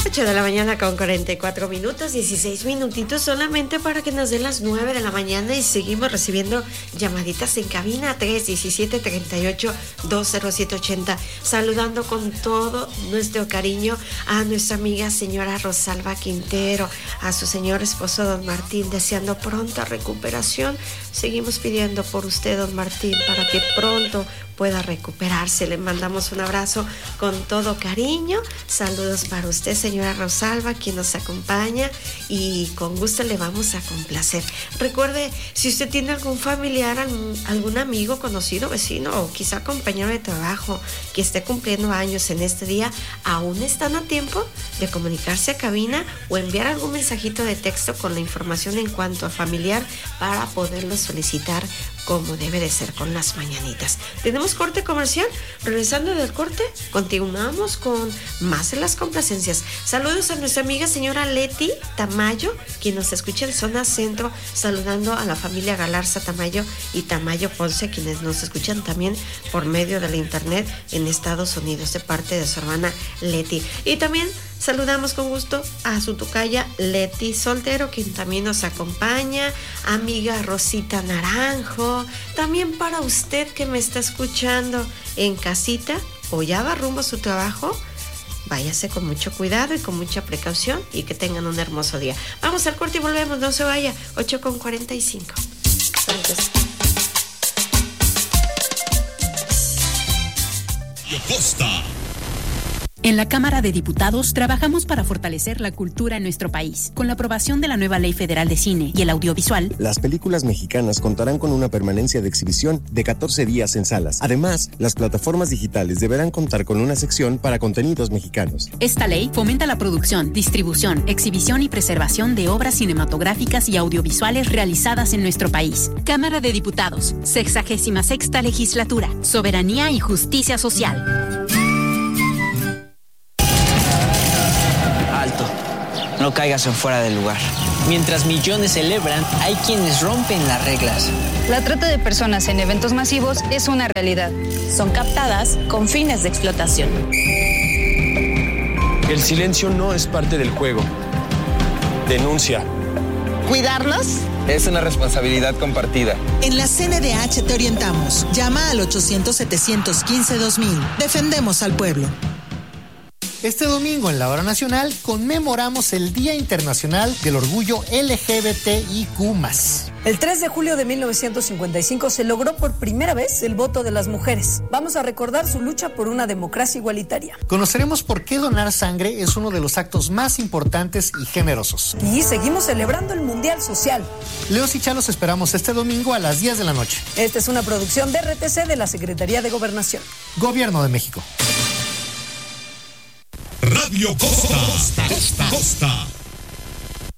8 de la mañana con 44 minutos, 16 minutitos solamente para que nos den las 9 de la mañana y seguimos recibiendo llamaditas en cabina 317-38-20780, saludando con todo nuestro cariño a nuestra amiga señora Rosalba Quintero, a su señor esposo don Martín, deseando pronta recuperación. Seguimos pidiendo por usted, don Martín, para que pronto pueda recuperarse. Le mandamos un abrazo con todo cariño. Saludos para usted, señora Rosalba, quien nos acompaña, y con gusto le vamos a complacer. Recuerde, si usted tiene algún familiar, algún amigo, conocido, vecino o quizá compañero de trabajo que esté cumpliendo años en este día, aún están a tiempo de comunicarse a cabina o enviar algún mensajito de texto con la información en cuanto a familiar para poderlo solicitar como debe de ser con las mañanitas. Tenemos corte comercial. Regresando del corte, continuamos con más de las complacencias. Saludos a nuestra amiga señora Leti Tamayo, quien nos escucha en zona centro, saludando a la familia Galarza Tamayo y Tamayo Ponce, quienes nos escuchan también por medio de la internet en Estados Unidos, de parte de su hermana Leti. Y también saludamos con gusto a su tocaya Leti Soltero, quien también nos acompaña, amiga Rosita Naranjo. También para usted que me está escuchando en casita o ya va rumbo a su trabajo, váyase con mucho cuidado y con mucha precaución y que tengan un hermoso día. Vamos al corte y volvemos, no se vaya, 8:45. Gracias. Costa. En la Cámara de Diputados trabajamos para fortalecer la cultura en nuestro país. Con la aprobación de la nueva Ley Federal de Cine y el Audiovisual, las películas mexicanas contarán con una permanencia de exhibición de 14 días en salas. Además, las plataformas digitales deberán contar con una sección para contenidos mexicanos. Esta ley fomenta la producción, distribución, exhibición y preservación de obras cinematográficas y audiovisuales realizadas en nuestro país. Cámara de Diputados, 66ª Legislatura, Soberanía y Justicia Social. No caigas en fuera del lugar. Mientras millones celebran, hay quienes rompen las reglas. La trata de personas en eventos masivos es una realidad. Son captadas con fines de explotación. El silencio no es parte del juego. Denuncia. ¿Cuidarnos? Es una responsabilidad compartida. En la CNDH te orientamos. Llama al 800-715-2000. Defendemos al pueblo. Este domingo en la Hora Nacional conmemoramos el Día Internacional del Orgullo LGBTIQ+. El 3 de julio de 1955 se logró por primera vez el voto de las mujeres. Vamos a recordar su lucha por una democracia igualitaria. Conoceremos por qué donar sangre es uno de los actos más importantes y generosos. Y seguimos celebrando el Mundial Social. Leos y Chalos esperamos este domingo a las 10 de la noche. Esta es una producción de RTC de la Secretaría de Gobernación. Gobierno de México. Radio Costa.